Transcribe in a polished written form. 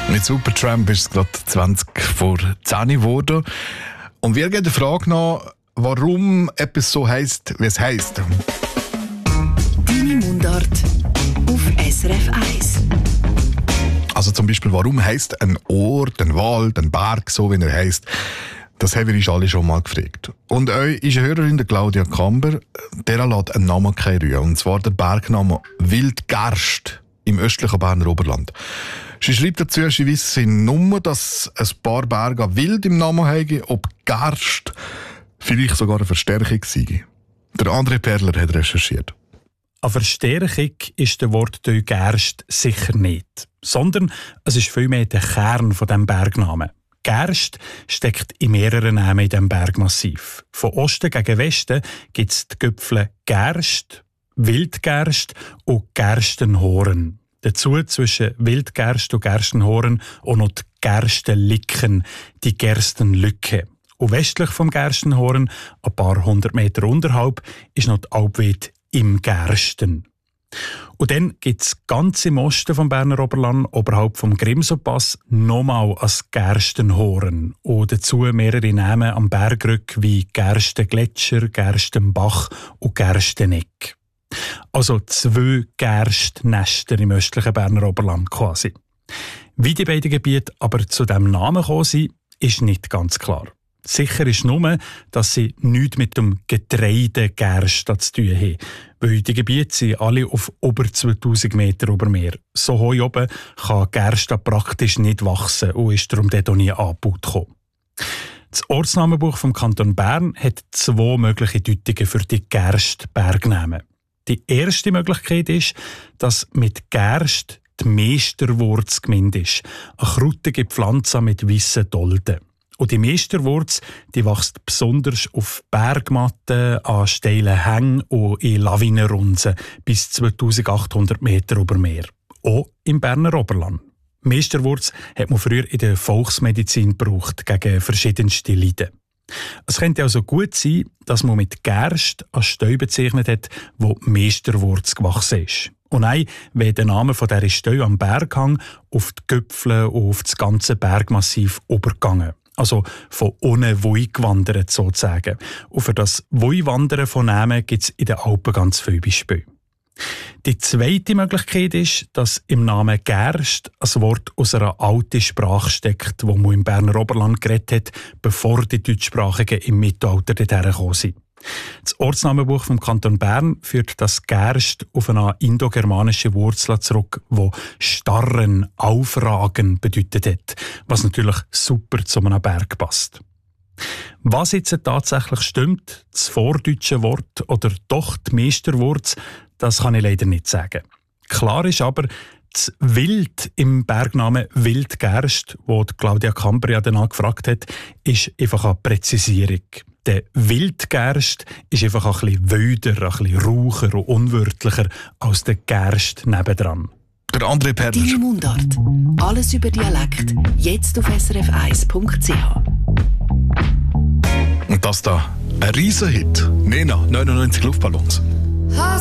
Mit Supertramp ist es gerade 20 vor 10 geworden. Und wir gehen der Frage nach, warum etwas so heisst, wie es heisst. Deine Mundart auf SRF 1. Also zum Beispiel, warum heisst ein Ort, ein Wald, ein Berg so, wie er heisst? Das haben wir uns alle schon mal gefragt. Und euch ist eine Hörerin, der Claudia Kamber, der lässt einen Namen rühren. Und zwar der Bergname Wildgerst im östlichen Berner Oberland. Sie schreibt dazu, sie wisse nur, dass ein paar Berge Wild im Namen haben, ob Gerst vielleicht sogar eine Verstärkung sei. Der André Perler hat recherchiert. Eine Verstärkung ist der Wortteil Gerst sicher nicht, sondern es ist vielmehr der Kern von diesem Bergnamen. Gerst steckt in mehreren Namen in diesem Bergmassiv. Von Osten gegen Westen gibt es die Gipfel Gerst, Wildgerst und Gerstenhoren. Dazu zwischen Wildgerst und Gerstenhoren auch noch die Gerstenlicken, die Gerstenlücke. Und westlich vom Gerstenhoren, ein paar hundert Meter unterhalb, ist noch die Alpweide im Gersten. Und dann gibt es ganz im Osten vom Berner Oberland, oberhalb vom Grimselpass, nochmal ein Gerstenhoren. Und dazu mehrere Namen am Bergrück wie Gerstengletscher, Gerstenbach und Gersteneck. Also 2 Gerstnester im östlichen Berner Oberland quasi. Wie die beiden Gebiete aber zu diesem Namen gekommen sind, ist nicht ganz klar. Sicher ist nur, dass sie nichts mit dem Getreide Gerst zu tun haben, weil die Gebiete sind alle auf über 2000 Meter über Meer. So hoch oben kann Gerst praktisch nicht wachsen und ist darum dort auch nie angebaut gekommen. Das Ortsnamenbuch vom Kanton Bern hat 2 mögliche Deutungen für die Gerst-Bergnamen. Die erste Möglichkeit ist, dass mit Gerst die Meesterwurz gemeint ist, eine krautige Pflanze mit weissen Dolden. Und die Meesterwurz, die wächst besonders auf Bergmatten, an steilen Hängen und in Lawinenrunzen bis 2800 Meter über Meer. Auch im Berner Oberland. Meesterwurz hat man früher in der Volksmedizin gebraucht gegen verschiedenste Leiden. Es könnte also gut sein, dass man mit Gerst einen Steu bezeichnet hat, wo Meesterwurz gewachsen ist. Und nein, wenn der Name von dieser Steu am Berghang auf die Gipfel und auf das ganze Bergmassiv übergegangen. Also von ohne Woi gewandert sozusagen. Und für das Woi-Wandern von Namen gibt es in den Alpen ganz viele Beispiele. Die zweite Möglichkeit ist, dass im Namen Gerst ein Wort aus einer alten Sprache steckt, wo man im Berner Oberland geredet hat, bevor die Deutschsprachigen im Mittelalter dorthin gekommen sind. Das Ortsnamenbuch vom Kanton Bern führt das Gerst auf eine indogermanische Wurzel zurück, die starren, aufragen bedeutet hat, was natürlich super zu einem Berg passt. Was jetzt tatsächlich stimmt, das vordeutsche Wort oder doch die Meesterwurz, das kann ich leider nicht sagen. Klar ist aber, das Wild im Bergnamen Wildgerst, wo Claudia Kamber ja danach gefragt hat, ist einfach eine Präzisierung. Der Wildgerst ist einfach ein bisschen wilder, ein bisschen raucher und unwörtlicher als der Gerst nebendran. Der André Perler. Deine Mundart. Alles über Dialekt. Jetzt auf srf1.ch. Und das da, ein Riesenhit. Nena, 99 Luftballons.